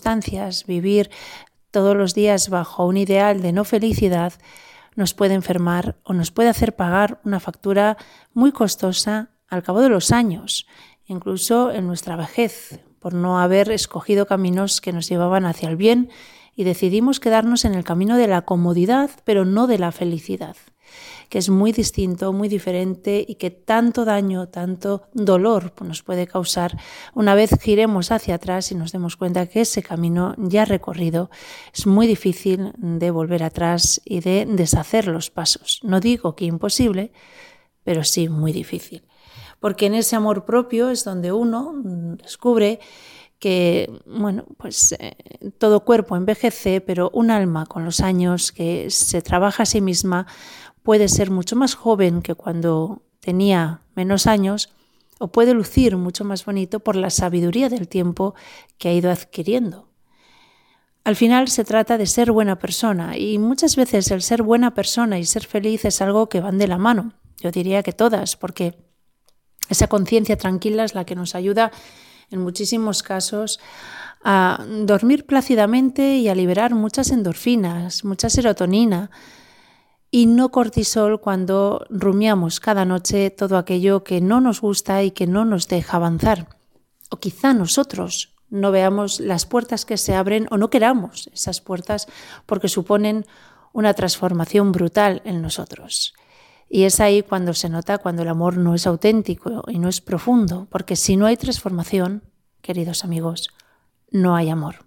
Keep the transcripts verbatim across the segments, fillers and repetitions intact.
circunstancias, vivir todos los días bajo un ideal de no felicidad, nos puede enfermar o nos puede hacer pagar una factura muy costosa al cabo de los años, incluso en nuestra vejez, por no haber escogido caminos que nos llevaban hacia el bien y decidimos quedarnos en el camino de la comodidad, pero no de la felicidad, que es muy distinto, muy diferente y que tanto daño, tanto dolor nos puede causar una vez giremos hacia atrás y nos demos cuenta que ese camino ya recorrido es muy difícil de volver atrás y de deshacer los pasos. No digo que imposible, pero sí muy difícil. Porque en ese amor propio es donde uno descubre que, bueno, pues eh, todo cuerpo envejece, pero un alma con los años que se trabaja a sí misma puede ser mucho más joven que cuando tenía menos años o puede lucir mucho más bonito por la sabiduría del tiempo que ha ido adquiriendo. Al final se trata de ser buena persona y muchas veces el ser buena persona y ser feliz es algo que van de la mano. Yo diría que todas, porque esa conciencia tranquila es la que nos ayuda en muchísimos casos a dormir plácidamente y a liberar muchas endorfinas, mucha serotonina y no cortisol cuando rumiamos cada noche todo aquello que no nos gusta y que no nos deja avanzar. O quizá nosotros no veamos las puertas que se abren o no queramos esas puertas porque suponen una transformación brutal en nosotros. Y es ahí cuando se nota cuando el amor no es auténtico y no es profundo, porque si no hay transformación, queridos amigos, no hay amor.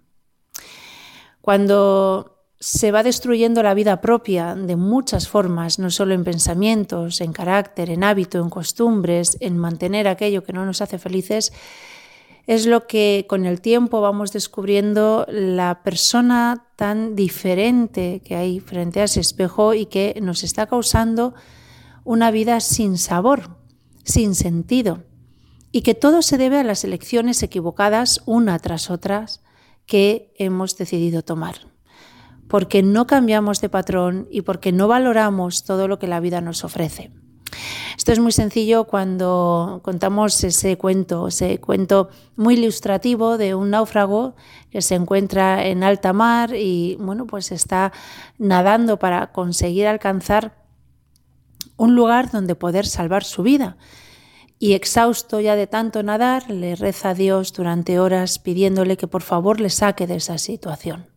Cuando se va destruyendo la vida propia de muchas formas, no solo en pensamientos, en carácter, en hábito, en costumbres, en mantener aquello que no nos hace felices, es lo que con el tiempo vamos descubriendo la persona tan diferente que hay frente a ese espejo y que nos está causando una vida sin sabor, sin sentido, y que todo se debe a las elecciones equivocadas, una tras otras, que hemos decidido tomar. Porque no cambiamos de patrón y porque no valoramos todo lo que la vida nos ofrece. Esto es muy sencillo cuando contamos ese cuento, ese cuento muy ilustrativo de un náufrago que se encuentra en alta mar y bueno, pues está nadando para conseguir alcanzar un lugar donde poder salvar su vida. Y exhausto ya de tanto nadar, le reza a Dios durante horas pidiéndole que por favor le saque de esa situación.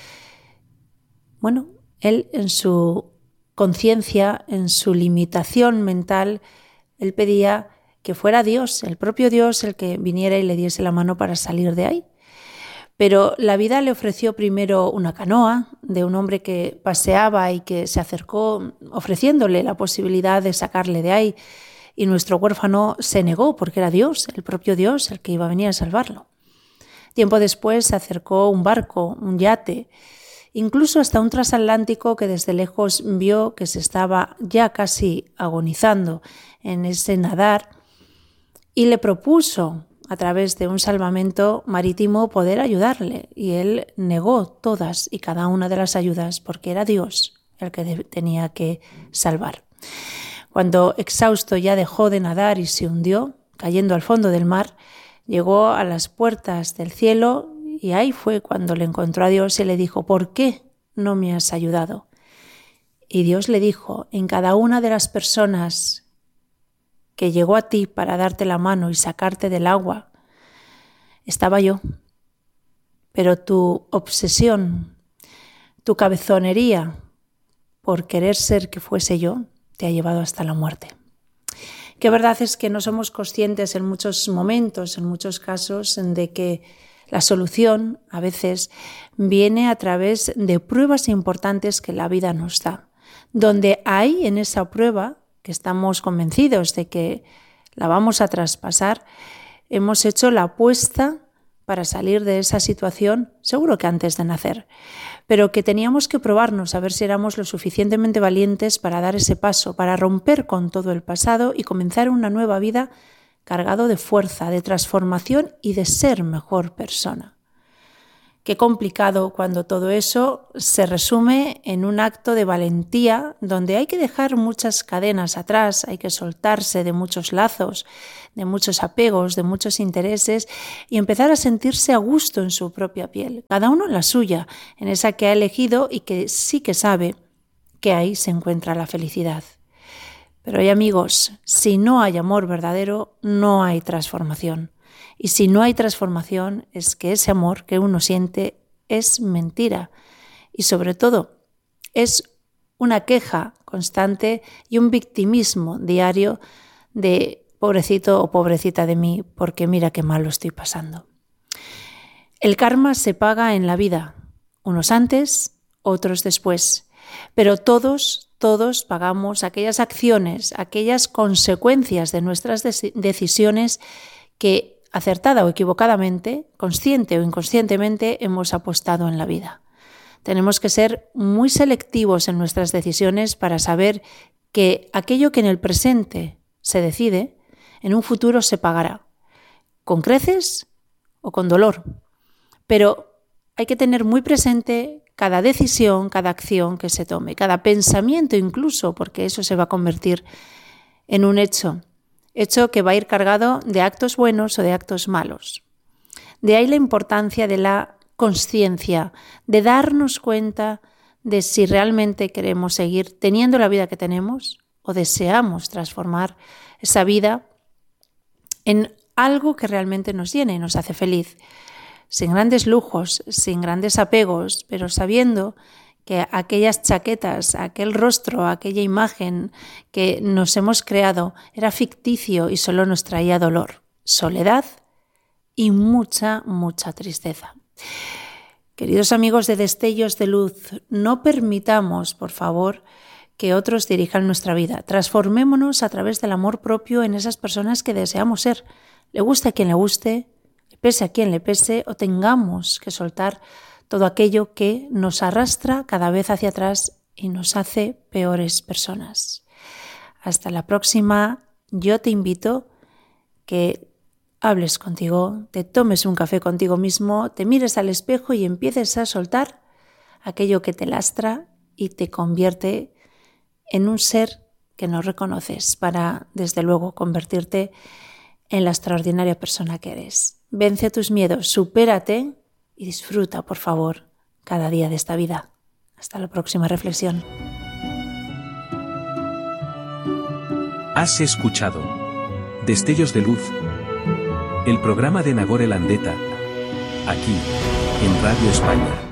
Bueno, él en su conciencia, en su limitación mental, él pedía que fuera Dios, el propio Dios, el que viniera y le diese la mano para salir de ahí. Pero la vida le ofreció primero una canoa de un hombre que paseaba y que se acercó ofreciéndole la posibilidad de sacarle de ahí. Y nuestro huérfano se negó porque era Dios, el propio Dios, el que iba a venir a salvarlo. Tiempo después se acercó un barco, un yate, incluso hasta un transatlántico que desde lejos vio que se estaba ya casi agonizando en ese nadar y le propuso a través de un salvamento marítimo poder ayudarle y él negó todas y cada una de las ayudas porque era Dios el que tenía que salvar. Cuando exhausto ya dejó de nadar y se hundió, cayendo al fondo del mar, llegó a las puertas del cielo y ahí fue cuando le encontró a Dios y le dijo: ¿por qué no me has ayudado? Y Dios le dijo: en cada una de las personas que llegó a ti para darte la mano y sacarte del agua, estaba yo. Pero tu obsesión, tu cabezonería por querer ser que fuese yo, te ha llevado hasta la muerte. Que verdad es que no somos conscientes en muchos momentos, en muchos casos, de que la solución a veces viene a través de pruebas importantes que la vida nos da, donde hay en esa prueba, que estamos convencidos de que la vamos a traspasar, hemos hecho la apuesta para salir de esa situación, seguro que antes de nacer, pero que teníamos que probarnos a ver si éramos lo suficientemente valientes para dar ese paso, para romper con todo el pasado y comenzar una nueva vida cargado de fuerza, de transformación y de ser mejor persona. Qué complicado cuando todo eso se resume en un acto de valentía donde hay que dejar muchas cadenas atrás, hay que soltarse de muchos lazos, de muchos apegos, de muchos intereses y empezar a sentirse a gusto en su propia piel, cada uno en la suya, en esa que ha elegido y que sí que sabe que ahí se encuentra la felicidad. Pero hay amigos, si no hay amor verdadero, no hay transformación. Y si no hay transformación, es que ese amor que uno siente es mentira. Y sobre todo, es una queja constante y un victimismo diario de pobrecito o pobrecita de mí, porque mira qué mal lo estoy pasando. El karma se paga en la vida, unos antes, otros después. Pero todos, todos pagamos aquellas acciones, aquellas consecuencias de nuestras decisiones que acertada o equivocadamente, consciente o inconscientemente, hemos apostado en la vida. Tenemos que ser muy selectivos en nuestras decisiones para saber que aquello que en el presente se decide, en un futuro se pagará, con creces o con dolor. Pero hay que tener muy presente cada decisión, cada acción que se tome, cada pensamiento incluso, porque eso se va a convertir en un hecho. Hecho que va a ir cargado de actos buenos o de actos malos. De ahí la importancia de la consciencia, de darnos cuenta de si realmente queremos seguir teniendo la vida que tenemos o deseamos transformar esa vida en algo que realmente nos llene y nos hace feliz, sin grandes lujos, sin grandes apegos, pero sabiendo que aquellas chaquetas, aquel rostro, aquella imagen que nos hemos creado era ficticio y solo nos traía dolor, soledad y mucha, mucha tristeza. Queridos amigos de Destellos de Luz, no permitamos, por favor, que otros dirijan nuestra vida. Transformémonos a través del amor propio en esas personas que deseamos ser. Le guste a quien le guste, le pese a quien le pese, o tengamos que soltar todo aquello que nos arrastra cada vez hacia atrás y nos hace peores personas. Hasta la próxima. Yo te invito que hables contigo, te tomes un café contigo mismo, te mires al espejo y empieces a soltar aquello que te lastra y te convierte en un ser que no reconoces para, desde luego, convertirte en la extraordinaria persona que eres. Vence tus miedos, supérate y disfruta, por favor, cada día de esta vida. Hasta la próxima reflexión. Has escuchado Destellos de Luz, el programa de Nagore Landeta, aquí, en Radio España.